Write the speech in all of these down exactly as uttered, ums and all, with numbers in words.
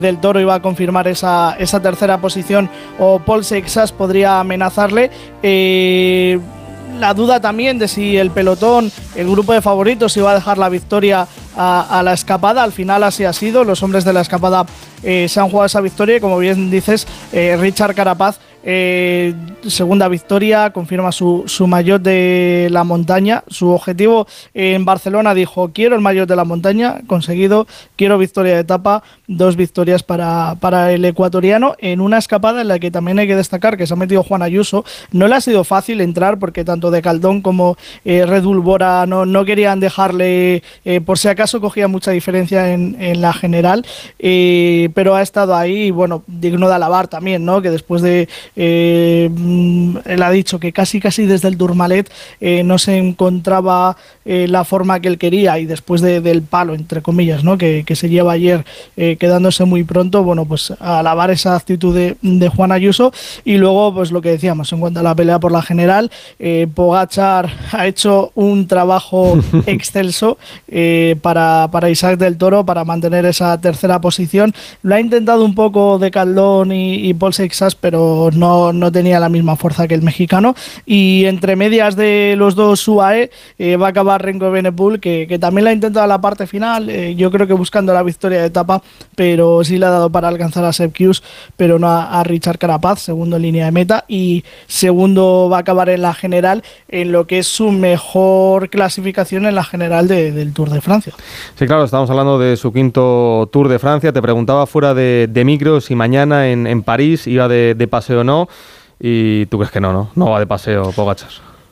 del Toro iba a confirmar esa, esa tercera posición o Paul Seixas podría amenazarle. Eh, la duda también de si el pelotón, el grupo de favoritos, iba a dejar la victoria a, a la escapada. Al final así ha sido, los hombres de la escapada eh, se han jugado esa victoria y, como bien dices, eh, Richard Carapaz, eh, segunda victoria, confirma su, su maillot de la montaña. Su objetivo eh, en Barcelona, dijo: quiero el maillot de la montaña, conseguido, quiero victoria de etapa, dos victorias para, para el ecuatoriano, en una escapada en la que también hay que destacar que se ha metido Juan Ayuso. No le ha sido fácil entrar porque tanto De Caldón como eh, Red Bull Bora no, no querían dejarle, eh, por si acaso cogía mucha diferencia en, en la general, eh, pero ha estado ahí, y bueno, digno de alabar también, ¿no? Que después de Eh, él ha dicho que casi casi desde el Tourmalet eh, no se encontraba eh, la forma que él quería, y después de, del palo, entre comillas, ¿no? que, que se lleva ayer eh, quedándose muy pronto, bueno, pues a alabar esa actitud de, de Juan Ayuso. Y luego, pues lo que decíamos en cuanto a la pelea por la general, eh, Pogačar ha hecho un trabajo excelso eh, para, para Isaac del Toro, para mantener esa tercera posición. Lo ha intentado un poco De Caldón y, y Paul Seixas, pero no, no tenía la misma fuerza que el mexicano. Y entre medias de los dos U A E eh, va a acabar Remco Evenepoel, que, que también la ha intentado a la parte final, eh, yo creo que buscando la victoria de etapa, pero sí le ha dado para alcanzar a Sepp Kuss, pero no a, a Richard Carapaz, segundo en línea de meta, y segundo va a acabar en la general, en lo que es su mejor clasificación en la general de, del Tour de Francia. Sí, claro, estamos hablando de su quinto Tour de Francia. Te preguntaba fuera de, de micros si mañana en, en París iba de, de paseo o no, y tú crees que no, ¿no? No va de paseo Pogačar.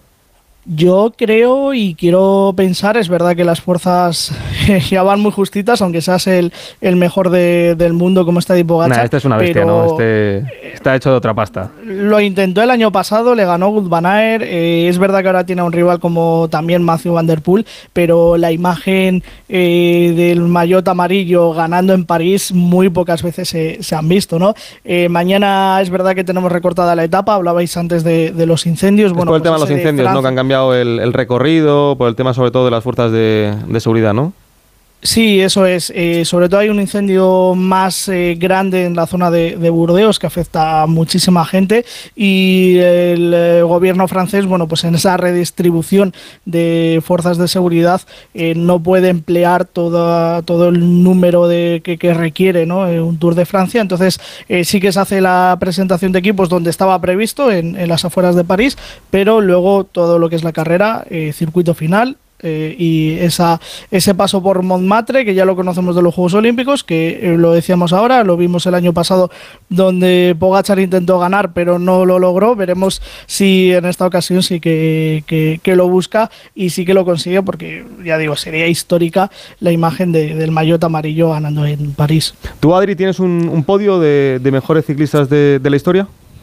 Yo creo y quiero pensar, es verdad que las fuerzas ya van muy justitas, aunque seas el, el mejor de, del mundo como está Tadej Pogačar. Nah, este es una bestia, ¿no? Este está hecho de otra pasta. Lo intentó el año pasado, le ganó Wout van Aert. Eh, es verdad que ahora tiene a un rival como también Mathieu van der Poel, pero la imagen eh, del maillot amarillo ganando en París muy pocas veces se, se han visto, ¿no? Eh, mañana es verdad que tenemos recortada la etapa, hablabais antes de, de los incendios. Es bueno, por el pues tema de los incendios, de ¿no? Que han cambiado El, el recorrido, por el tema sobre todo de las fuerzas de, de seguridad, ¿no? Sí, eso es. Eh, sobre todo hay un incendio más eh, grande en la zona de, de Burdeos que afecta a muchísima gente, y el eh, gobierno francés, bueno, pues en esa redistribución de fuerzas de seguridad eh, no puede emplear toda, todo el número de, que, que requiere, ¿no? Eh, un Tour de Francia. Entonces eh, sí que se hace la presentación de equipos donde estaba previsto, en, en las afueras de París, pero luego todo lo que es la carrera, eh, circuito final. Eh, y esa, ese paso por Montmartre, que ya lo conocemos de los Juegos Olímpicos, que eh, lo decíamos ahora, lo vimos el año pasado, donde Pogačar intentó ganar pero no lo logró. Veremos si en esta ocasión sí que, que, que lo busca y sí que lo consigue, porque ya digo, sería histórica la imagen de, del maillot amarillo ganando en París. ¿Tú, Adri, tienes un, un podio de, de mejores ciclistas de, de la historia?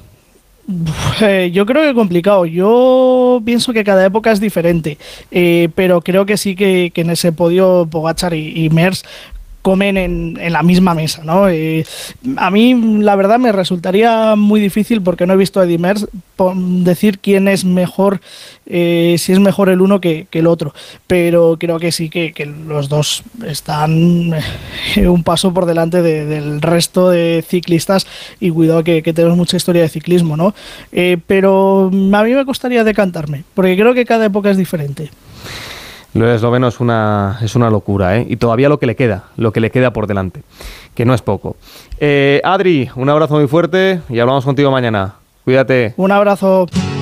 Eh, yo creo que complicado. Yo pienso que cada época es diferente, eh, pero creo que sí que, que en ese podio Pogačar y, y Merckx comen en, en la misma mesa, ¿no? Eh, a mí, la verdad, me resultaría muy difícil, porque no he visto a Eddy Merckx, decir quién es mejor, eh, si es mejor el uno que, que el otro, pero creo que sí que, que los dos están eh, un paso por delante de, del resto de ciclistas, y cuidado que, que tenemos mucha historia de ciclismo, ¿no? Eh, pero a mí me costaría decantarme, porque creo que cada época es diferente. Lo esloveno es una, es una locura, ¿eh? Y todavía lo que le queda, lo que le queda por delante, que no es poco. Eh, Adri, un abrazo muy fuerte y hablamos contigo mañana. Cuídate. Un abrazo.